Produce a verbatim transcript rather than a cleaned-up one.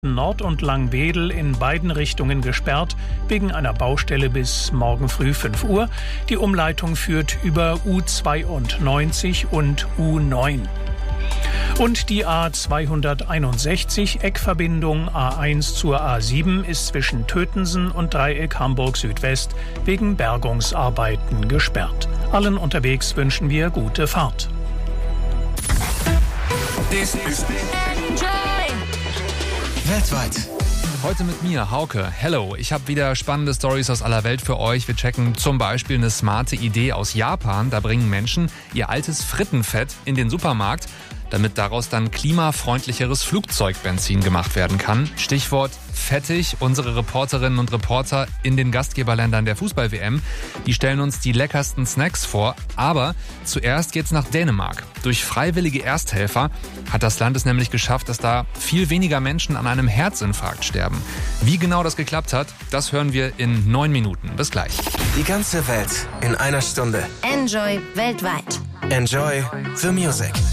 Nord und Langwedel in beiden Richtungen gesperrt, wegen einer Baustelle bis morgen früh fünf Uhr. Die Umleitung führt über U zweiundneunzig und U neun. Und die A zweihunderteinundsechzig, Eckverbindung A eins zur A sieben, ist zwischen Tötensen und Dreieck Hamburg Südwest wegen Bergungsarbeiten gesperrt. Allen unterwegs wünschen wir gute Fahrt. This is weltweit. Heute mit mir, Hauke. Hello, ich habe wieder spannende Stories aus aller Welt für euch. Wir checken zum Beispiel eine smarte Idee aus Japan. Da bringen Menschen ihr altes Frittenfett in den Supermarkt, damit daraus dann klimafreundlicheres Flugzeugbenzin gemacht werden kann. Stichwort fettig. Unsere Reporterinnen und Reporter in den Gastgeberländern der Fußball-W M, die stellen uns die leckersten Snacks vor. Aber zuerst geht's nach Dänemark. Durch freiwillige Ersthelfer hat das Land es nämlich geschafft, dass da viel weniger Menschen an einem Herzinfarkt sterben. Wie genau das geklappt hat, das hören wir in neun Minuten. Bis gleich. Die ganze Welt in einer Stunde. Enjoy weltweit. Enjoy the music.